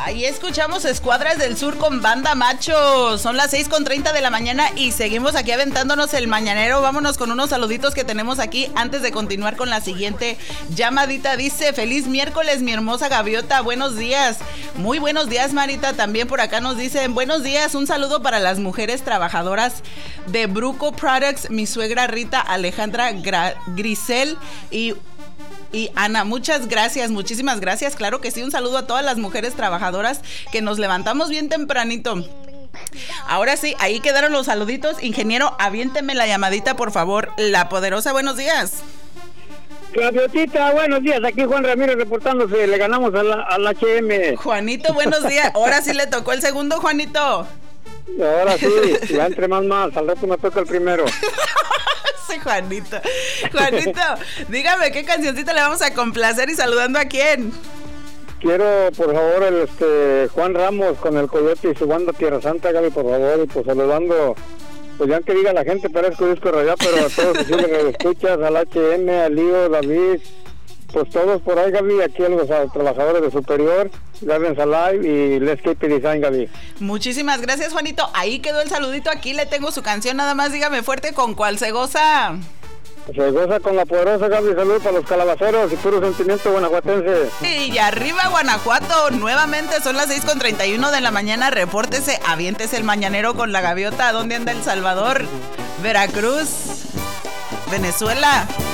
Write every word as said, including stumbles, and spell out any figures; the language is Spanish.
Ahí escuchamos Escuadras del Sur con Banda Macho. Son las seis con treinta de la mañana y seguimos aquí aventándonos el mañanero. Vámonos con unos saluditos que tenemos aquí antes de continuar con la siguiente llamadita. Dice, feliz miércoles, mi hermosa gaviota, buenos días. Muy buenos días, Marita. También por acá nos dicen, buenos días, un saludo para las mujeres trabajadoras de Bruco Products, mi suegra Rita Alejandra Gra- Grisel y... Y Ana, muchas gracias, muchísimas gracias. Claro que sí, un saludo a todas las mujeres trabajadoras que nos levantamos bien tempranito. Ahora sí, ahí quedaron los saluditos. Ingeniero, aviénteme la llamadita, por favor. La Poderosa, buenos días. Gaviotita, buenos días. Aquí Juan Ramírez reportándose. Le ganamos al, al H M. Juanito, buenos días. Ahora sí le tocó el segundo, Juanito. Ahora sí, ya entre más más. Al rato me toca el primero. Sí, Juanito. Juanito, dígame qué cancioncita le vamos a complacer y saludando a quién. Quiero, por favor, el este Juan Ramos con el Coyote y su banda Tierra Santa, Gaby, por favor, y pues saludando, pues ya que diga la gente, parezco disco rayado, pero a todos los que escuchas, al H M, al Lío, David, pues todos por ahí, Gaby, aquí a los a, trabajadores de Superior, Gardens Alive y Let's Keep It Design, Gaby. Muchísimas gracias, Juanito. Ahí quedó el saludito, aquí le tengo su canción, nada más dígame fuerte con cuál se goza. Se goza con La Poderosa, Gaby. Saludos para los calabaceros y puro sentimiento guanajuatense. Y arriba Guanajuato, nuevamente son las seis con treinta y uno de la mañana, repórtese, aviéntese el mañanero con la gaviota. ¿Dónde anda El Salvador? Veracruz, Venezuela.